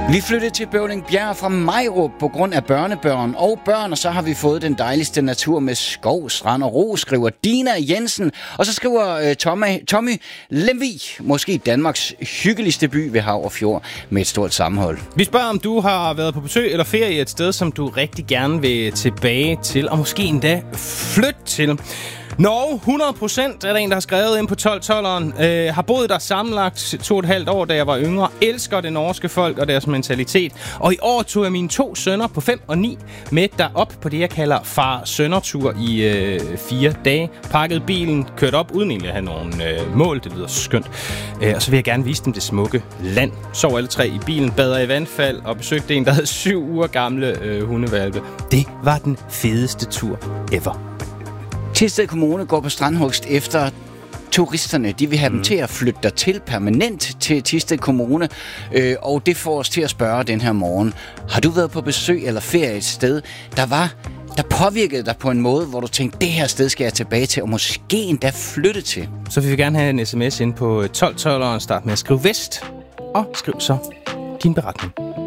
Vi flyttede til Bøvlingbjerg fra Majrup på grund af børnebørn og børn, og så har vi fået den dejligste natur med skov, strand og ro, skriver Dina Jensen. Og så skriver Tommy Lemvig, måske Danmarks hyggeligste by ved hav og fjord med et stort sammenhold. Vi spørger, om du har været på besøg eller ferie et sted, som du rigtig gerne vil tilbage til, og måske endda flytte til. Norge, 100% er der en, der har skrevet ind på 12-12'eren. Har boet der sammenlagt 2,5 år, da jeg var yngre. Elsker det norske folk og deres mentalitet. Og i år tog jeg mine 2 sønner på 5 og 9 med derop på det, jeg kalder far-sønnertur i 4 dage. Pakkede bilen, kørte op uden egentlig at have nogle mål. Det lyder skønt. Og så vil jeg gerne vise dem det smukke land. Sov alle 3 i bilen, bader i vandfald og besøgte en, der havde 7 uger gamle hundevalpe. Det var den fedeste tur ever. Thisted Kommune går på strandhugst efter turisterne. De vil have dem til at flytte der til permanent til Thisted Kommune. Og det får os til at spørge den her morgen. Har du været på besøg eller ferie et sted, der påvirkede dig på en måde, hvor du tænkte, det her sted skal jeg tilbage til, og måske endda flytte til? Så vil vi gerne have en sms ind på 12-12'eren. Start med at skrive vest, og skriv så din beretning.